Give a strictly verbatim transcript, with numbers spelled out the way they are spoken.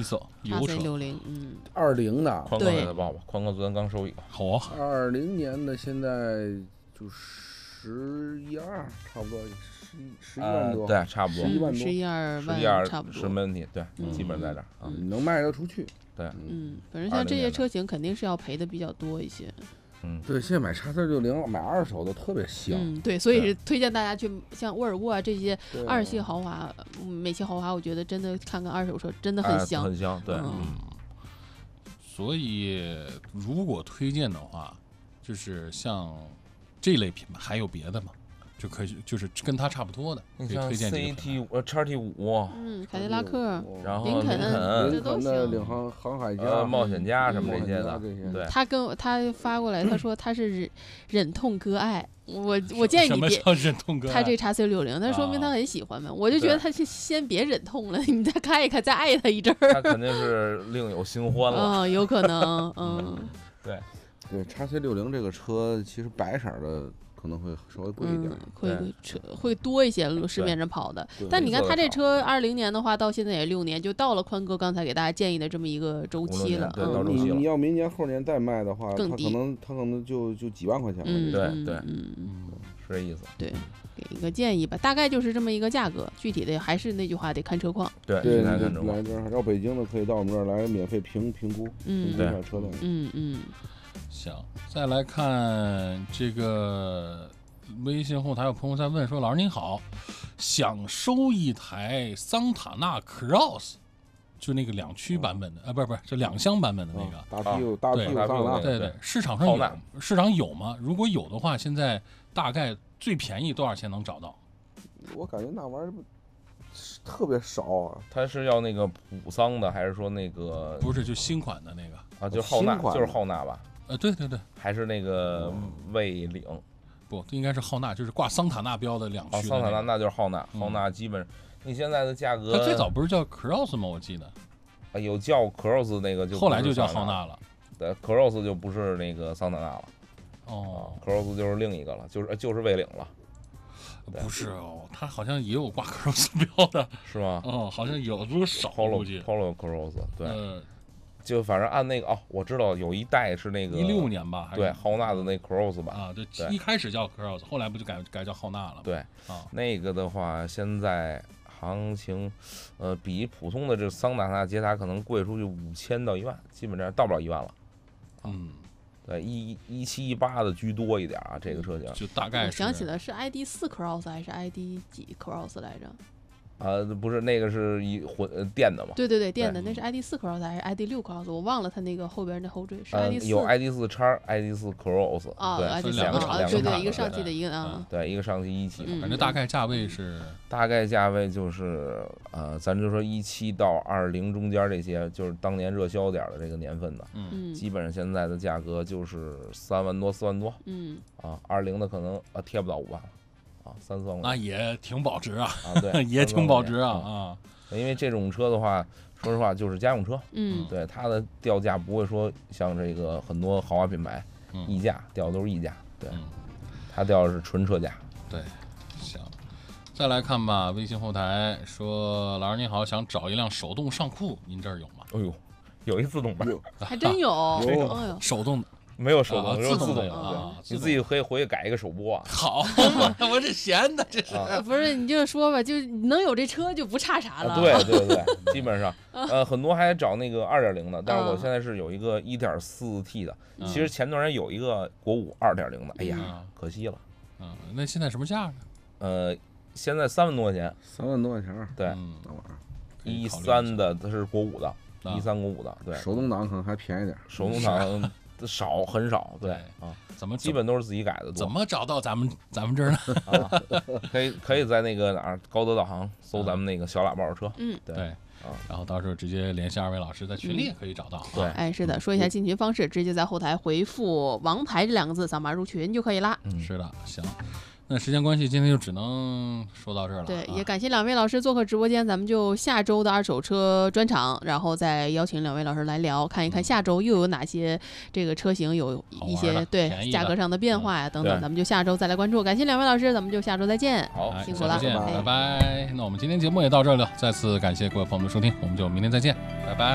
色油车叉 C 六零，嗯， 二零的， 宽哥给他报吧，宽哥昨天刚收一个， 好啊， 二零年的现在就十一二，差不多十一十一万多， 对，差不多十一万多， 十一二十一二差不多是没问题，对， 嗯基本在这儿啊， 嗯能卖得出去。 对， 嗯，反正像这些车型肯定是要赔的比较多一些。 嗯， 对，现在买叉 C 六零买二手的特别香。 嗯，对，所以是推荐大家去像沃尔沃啊这些对二系豪华、嗯美系豪华，我觉得真的看看二手车真的哎很香。 很香，对， 嗯嗯，所以如果推荐的话，就是像这类品牌还有别的吗？就可以就是跟它差不多的，可以你像推荐这 C 个 T 品五、呃叉 T 五， 嗯，凯迪拉克， 然后林肯肯、 这都林肯的行领航航海呃家、 冒险家什么冒险这些的， 家这些， 对， 他跟我他发过来，他说他是忍忍痛割爱。我我建议你别什么叫忍痛割爱？ 他这叉 C 六零，那说明他很喜欢嘛。我就觉得他先先别忍痛了，你们再看一看，再爱他一阵儿。 他肯定是另有新欢了， 嗯，有可能，嗯对， 对，叉 C 六零这个车其实白色的可能会稍微贵一点嗯，，会对车会多一些路市面上跑的。 对但你看他这黑色的少车二零年的话，到现在也六年，就到了宽哥刚才给大家建议的这么一个周五六期了。 年对到嗯周期了你你要明年后年再卖的话， 更低它可能它可能就就几万块钱了。 嗯， 这个嗯对对嗯， 嗯， 是这意思， 对，给一个建议吧，大概就是这么一个价格，具体的还是那句话，得看车况。 对， 对， 现在你看中国， 来这儿，要北京的可以到我们这儿来免费评评估，评嗯估一下车辆。 嗯嗯， 行，再来看这个微信后台有朋友在问说：“老师您好，想收一台桑塔纳 Cross，就那个两驱版本的，啊，不是不是，是两厢版本的那个。 啊大屁股大屁股大屁股桑塔纳， 对对市场上浩纳有市场有吗？如果有的话，现在大概最便宜多少钱能找到？ 我感觉那玩意儿特别少啊。 他是要那个普桑的，还是说那个不是，就新款的那个。 啊，就是浩纳， 新款就是浩纳吧， 呃，对对对， 还是那个蔚领？ 不，应该是浩纳，就是挂桑塔纳标的两驱哦， 的、 桑塔纳那就是浩纳， 嗯浩纳基本你现在的价格， 它最早不是叫 Cross 吗？我记得， 啊有叫 Cross 那个就后来就叫浩浩纳了。 对 Cross 就不是那个桑塔纳了， 哦， Cross 就是另一个了，就是就是蔚领了，对不是哦，它好像也有挂 Cross 标的。 是吗哦，好像有，不过少，估 ？Polo 计。 Polo Cross 对， 呃， 就反正按那个哦，我知道有一代是那个一六年吧，还是对浩纳的那 Cross 吧， 啊，对， 对一开始叫 Cross，后来不就改改叫浩纳了吗？ 对， 啊， 那个的话现在行情，呃，比普通的这桑塔纳捷达可能贵出去五千到一万，基本上到不了一万了。 嗯， 对，一一七一八的居多一点啊，这个车型。 就大概我是。 想起了是 I D 四 Cross 还是 I D 几 Cross 来着？ 啊，不是那个是一混呃电的嘛？ 对对对，电的那是 I D 四 Cross 还是 I D 六 Cross？我忘了它那个后边那后缀是呃 I D 四。 有 I D 四叉、I D 四 Cross， 啊对， ，I D 四两个啊， 两个对对，一个厂的上汽的，一个啊， 对，一个上汽一汽嘛， 嗯反正大概价位是， 大概价位就是呃，咱就说一七到二零中间这些，就是当年热销点的这个年份的， 嗯， 嗯基本上现在的价格就是三万多、四万多嗯， 啊，二零的可能啊贴不到五万了啊，三四万块那钱也挺保值啊， 啊，对， 也挺保值啊啊。 啊。 因为这种车的话，说实话就是家用车， 嗯对它的掉价不会说像这个很多豪华品牌嗯溢价掉的都是溢价，对， 嗯， 它掉的是纯车价。 对，行，再来看吧。微信后台说：“老师您好，想找一辆手动上库，您这儿有吗哎呦，有一自动版， 还真有， 有哎呦，？” 手动的没有手动， 啊只有自动的自动的， 啊， 你自己可以回去改一个手拨啊。 好，我这闲的这是。 啊不是你就说吧，就能有这车就不差啥了。 啊，对对对，基本上，呃，很多还找那个二点零的，但是我嗯现在是有一个一点四 T 的。 嗯其实前段时间有一个国五二点零的，哎呀嗯， 可惜了。 嗯，那现在什么价呢？ 呃，现在三万多块钱， 三万多块钱儿， 对， 嗯， 那玩意儿， 可以一考虑下三的它是国五的， 啊一三国五的，对， 手动挡可能还便宜点儿。 手动挡少很少，对对啊， 怎么基本都是自己改的多。 怎么找到咱们咱们这儿呢？ 啊？可以可以在那个哪儿高德导航搜咱们那个小喇叭车， 嗯， 对对，然后到时候直接联系二位老师，在群里也可以找到。 对啊哎，是的，说一下进群方式，直接在后台回复“王牌”这两个字，扫码入群就可以啦。 嗯， 是的，行。那时间关系，今天就只能说到这儿了。 对， 啊也感谢两位老师做客直播间，咱们就下周的二手车专场，然后再邀请两位老师来聊，看一看下周又有哪些这个车型有一好玩些的便宜的对价格上的变化呀等等， 对咱们就下周再来关注。感谢两位老师，咱们就下周再见。 好， 哎辛苦了下次见， 哎拜拜。那我们今天节目也到这儿了，再次感谢各位朋友们的收听，我们就明天再见，拜拜。